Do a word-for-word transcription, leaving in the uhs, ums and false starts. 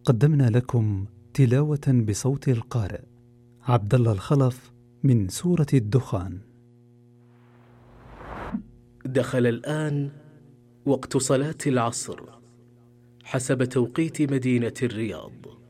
قدمنا لكم تلاوة بصوت القارئ عبد الله الخلف من سورة الدخان. دخل الآن وقت صلاة العصر حسب توقيت مدينة الرياض.